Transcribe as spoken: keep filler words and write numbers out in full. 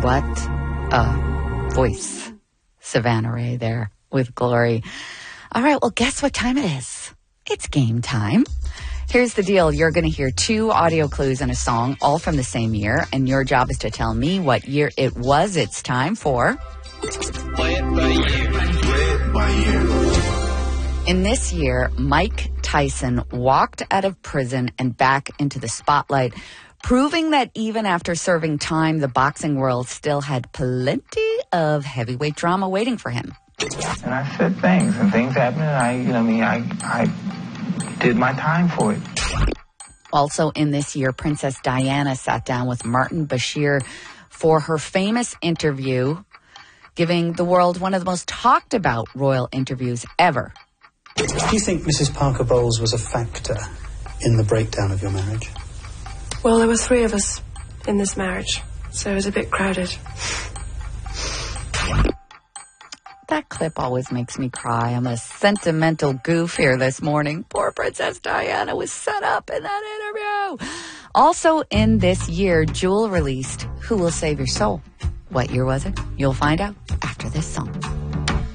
what a voice. Savannah Ray there with Glory. All right, well, guess what time it is? It's game time. Here's the deal. You're going to hear two audio clues in a song, all from the same year, and your job is to tell me what year it was. It's time for... Play it by ear. Play it by ear. In this year, Mike Tyson walked out of prison and back into the spotlight, proving that even after serving time, the boxing world still had plenty of heavyweight drama waiting for him. And I said things, and things happened, and I, you know, I mean, I, I did my time for it. Also in this year, Princess Diana sat down with Martin Bashir for her famous interview, giving the world one of the most talked about royal interviews ever. Do you think Missus Parker Bowles was a factor in the breakdown of your marriage? Well, there were three of us in this marriage, so it was a bit crowded. That clip always makes me cry. I'm a sentimental goof here this morning. Poor Princess Diana was set up in that interview. Also in this year, Jewel released Who Will Save Your Soul. What year was it? You'll find out after this song.